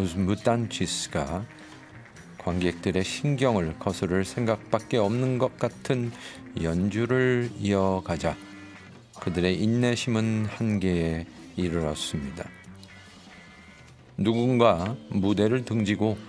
로즈 무탄치스가 관객들의 신경을 거스를 생각밖에 없는 것 같은 연주를 이어가자 그들의 인내심은 한계에 이르렀습니다. 누군가 무대를 등지고